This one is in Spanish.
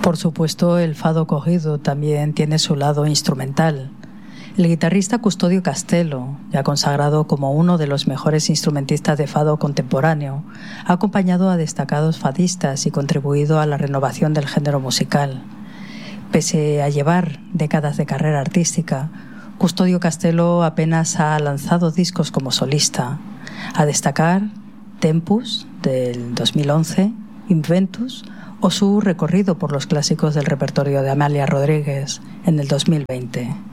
Por supuesto, el fado cogido también tiene su lado instrumental. El guitarrista Custodio Castello, ya consagrado como uno de los mejores instrumentistas de fado contemporáneo, ha acompañado a destacados fadistas y contribuido a la renovación del género musical. Pese a llevar décadas de carrera artística, Custodio Castello apenas ha lanzado discos como solista. A destacar Tempus, del 2011, Inventus o su recorrido por los clásicos del repertorio de Amalia Rodríguez en el 2020.